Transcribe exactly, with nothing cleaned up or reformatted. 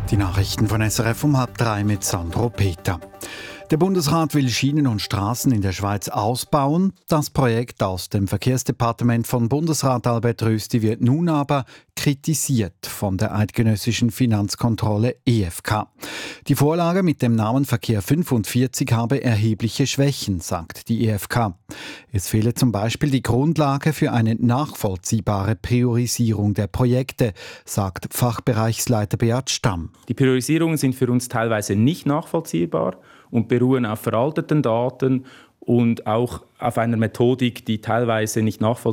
Die Nachrichten von S R F um halb drei mit Sandro Peter. Der Bundesrat will Schienen und Straßen in der Schweiz ausbauen. Das Projekt aus dem Verkehrsdepartement von Bundesrat Albert Rösti wird nun aber kritisiert von der eidgenössischen Finanzkontrolle E F K. Die Vorlage mit dem Namen Verkehr fünfundvierzig habe erhebliche Schwächen, sagt die E F K. Es fehle zum Beispiel die Grundlage für eine nachvollziehbare Priorisierung der Projekte, sagt Fachbereichsleiter Beat Stamm. Die Priorisierungen sind für uns teilweise nicht nachvollziehbar und beruhen auf veralteten Daten und auch auf einer Methodik, die teilweise nicht nachvollziehbar